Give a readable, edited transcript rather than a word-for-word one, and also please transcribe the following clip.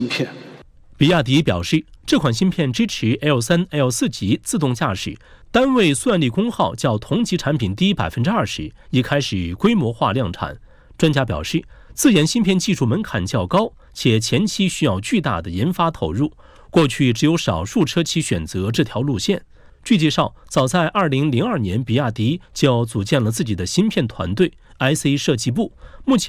芯片。 比亚迪表示，这款芯片支持 L3、L4 级自动驾驶，单位算力功耗较同级产品低20%，已开始规模化量产。专家表示，自研芯片技术门槛较高，且前期需要巨大的研发投入，过去只有少数车企选择这条路线。据介绍，早在2002年，比亚迪就组建了自己的芯片团队 IC 设计部，目前